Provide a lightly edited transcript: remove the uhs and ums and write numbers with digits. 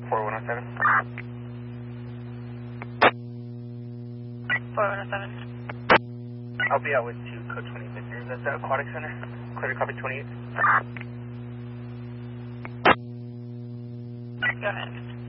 4107. 4107. I'll be out with 2 code 20 Victor. That's the Aquatic Center. Clear to copy 28. Go ahead.